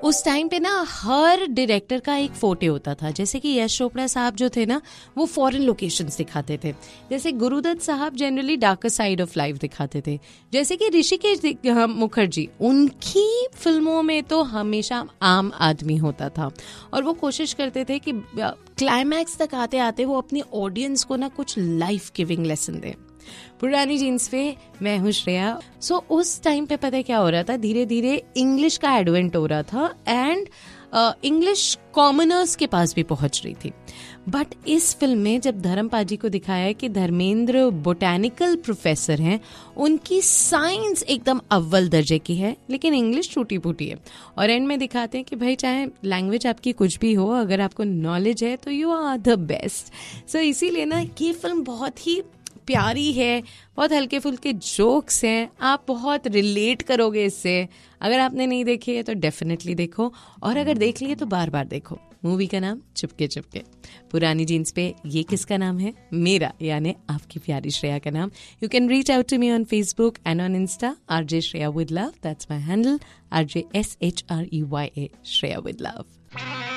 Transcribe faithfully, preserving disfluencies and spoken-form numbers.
उस टाइम पे ना हर डायरेक्टर का एक फोटे होता था। जैसे कि यश चोपड़ा साहब जो थे ना, वो फॉरेन लोकेशंस दिखाते थे। जैसे गुरुदत्त साहब generally darker side of life दिखाते थे। जैसे कि ऋषिकेश मुखर्जी, उनकी फिल्मों में तो हमेशा आम आदमी होता था और वो कोशिश करते थे कि क्लाइमैक्स तक आते आते वो अपनी ऑडियंस को ना कुछ लाइफ गिविंग लेसन दें। पुरानी जीन्स पे मैं हूँ श्रेया। सो so, उस टाइम पे पता है क्या हो रहा था, धीरे धीरे इंग्लिश का एडवेंट हो रहा था एंड इंग्लिश कॉमनर्स के पास भी पहुंच रही थी। बट इस फिल्म में जब धर्मपाल जी को दिखाया है कि धर्मेंद्र बोटैनिकल प्रोफेसर हैं, उनकी साइंस एकदम अव्वल दर्जे की है लेकिन इंग्लिश टूटी फूटी है, और एंड में दिखाते हैं कि भाई चाहे लैंग्वेज आपकी कुछ भी हो, अगर आपको नॉलेज है तो यू आर द बेस्ट। सो इसीलिए ना ये फिल्म बहुत ही प्यारी है, बहुत हल्के फुल्के जोक्स हैं, आप बहुत रिलेट करोगे इससे। अगर आपने नहीं देखी है तो डेफिनेटली देखो, और अगर देख लिए तो बार बार देखो। मूवी का नाम चुपके चुपके। पुरानी जीन्स पे ये किसका नाम है? मेरा, यानी आपकी प्यारी श्रेया का नाम। You can reach out to me on Facebook and on Insta, RJ Shreya with love, that's my handle, RJ S H R E Y A, Shreya with love.